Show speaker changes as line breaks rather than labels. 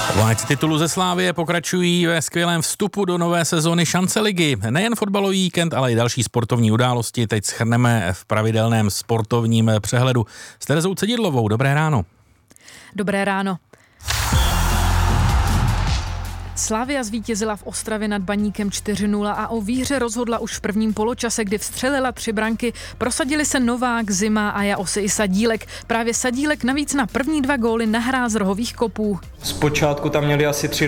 Vládci titulu ze Slavie pokračují ve skvělém vstupu do nové sezóny Šance ligy. Nejen fotbalový víkend, ale i další sportovní události teď shrneme v pravidelném sportovním přehledu s Terezou Cedidlovou. Dobré ráno.
Dobré ráno. Slavia zvítězila v Ostravě nad Baníkem 4-0 a o výhře rozhodla už v prvním poločase, kdy vstřelila 3 branky. Prosadili se Novák, Zima a Jaosi i Sadílek. Právě Sadílek navíc na první 2 góly nahrál z rohových kopů.
Zpočátku tam měli asi 3